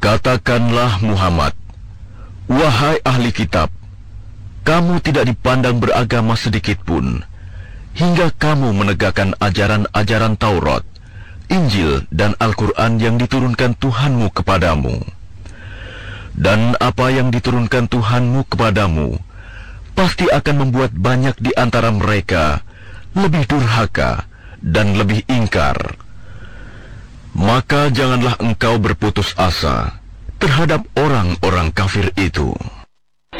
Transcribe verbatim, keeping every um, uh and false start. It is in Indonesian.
Katakanlah Muhammad, wahai ahli kitab, kamu tidak dipandang beragama sedikitpun, hingga kamu menegakkan ajaran-ajaran Taurat, Injil, dan Al-Quran yang diturunkan Tuhanmu kepadamu. Dan apa yang diturunkan Tuhanmu kepadamu pasti akan membuat banyak di antara mereka lebih durhaka dan lebih ingkar. Maka janganlah engkau berputus asa terhadap orang-orang kafir itu.